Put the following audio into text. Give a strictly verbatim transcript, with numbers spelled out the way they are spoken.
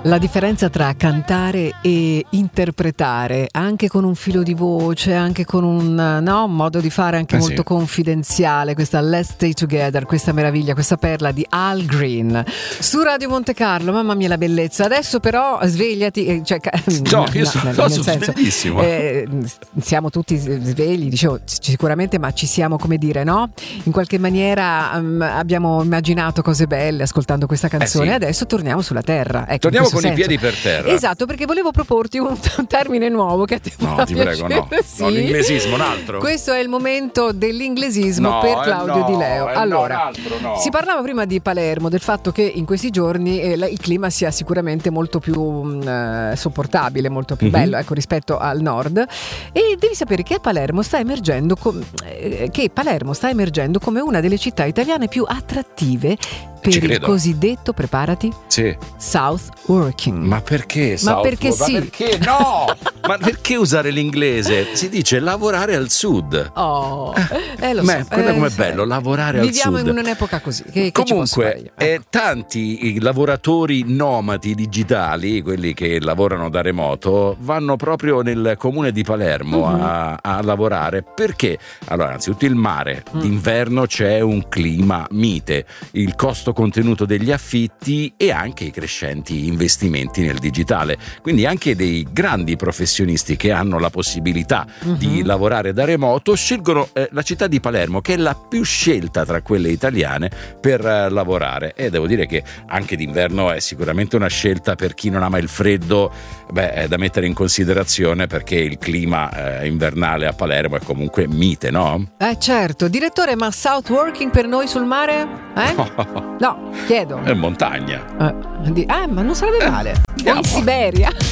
La differenza tra cantare e interpretare, anche con un filo di voce, anche con un, no, un modo di fare anche eh molto sì. confidenziale, questa Let's Stay Together, questa meraviglia, questa perla di Al Green su Radio Monte Carlo. Mamma mia la bellezza. Adesso però svegliati, cioè, no, io sono, nel no, sono senso, sveglissimo. Eh, siamo tutti svegli, dicevo sicuramente, ma ci siamo, come dire, no? In qualche maniera um, abbiamo immaginato cose belle ascoltando questa canzone. Eh sì. Adesso torniamo sulla terra. Ecco, torniamo con senso. i piedi per terra. Esatto, perché volevo proporti un, un termine nuovo che a te no fa ti prego no, sì. no l'inglesismo un altro. Questo è il momento dell'inglesismo no, per Claudio eh no, Di Leo. eh Allora, no, altro, no. si parlava prima di Palermo, del fatto che in questi giorni eh, il clima sia sicuramente molto più mh, sopportabile, molto più mm-hmm. bello, ecco, rispetto al nord, e devi sapere che a Palermo sta emergendo com- eh, che Palermo sta emergendo come una delle città italiane più attrattive per il cosiddetto, preparati, sì. South Working. Ma perché Ma South perché Ma sì? perché no? Ma perché usare l'inglese? Si dice lavorare al sud. Oh, eh, lo Beh, so. guarda eh, com'è bello lavorare al sud. Viviamo in un'epoca così. Che, che Comunque, ecco. eh, tanti i lavoratori nomadi digitali, quelli che lavorano da remoto, vanno proprio nel comune di Palermo uh-huh. a, a lavorare. Perché? Allora, innanzitutto il mare. Mm. D'inverno c'è un clima mite. Il costo contenuto degli affitti e anche i crescenti investimenti nel digitale, quindi anche dei grandi professionisti che hanno la possibilità uh-huh. di lavorare da remoto scelgono eh, la città di Palermo, che è la più scelta tra quelle italiane per eh, lavorare, e devo dire che anche d'inverno è sicuramente una scelta per chi non ama il freddo. Beh, è da mettere in considerazione, perché il clima eh, invernale a Palermo è comunque mite, no? Eh certo. Direttore, ma South Working per noi sul mare? Eh? No, chiedo. È montagna. Eh, di- ah, ma non sarebbe male. Eh, o in Siberia.